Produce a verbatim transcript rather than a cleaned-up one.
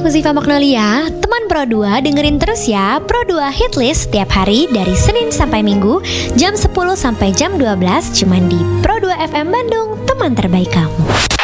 aku Ziva Magnolia. Teman Pro dua, dengerin terus ya Pro dua Hitlist setiap hari dari Senin sampai Minggu jam sepuluh sampai jam dua belas cuman di Pro dua F M Bandung, teman terbaik kamu.